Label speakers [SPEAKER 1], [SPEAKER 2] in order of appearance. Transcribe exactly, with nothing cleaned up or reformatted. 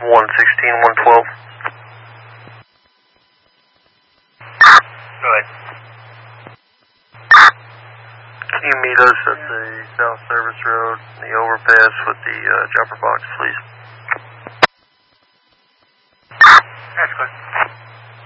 [SPEAKER 1] one sixteen, one twelve. Go ahead. Can you meet us at the South Service Road, the overpass with the uh, jumper box, please?